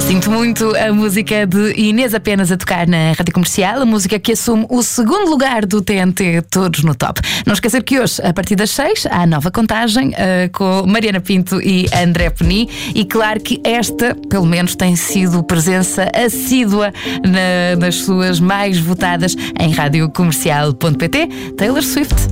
Sinto muito a música de Inês Apenas a tocar na Rádio Comercial, a música que assume o segundo lugar do TNT Todos no Top. Não esquecer que hoje, a partir das 6, há nova contagem com Mariana Pinto e André Peni. E claro que esta, pelo menos, tem sido presença assídua nas suas mais votadas em radiocomercial.pt. Taylor Swift.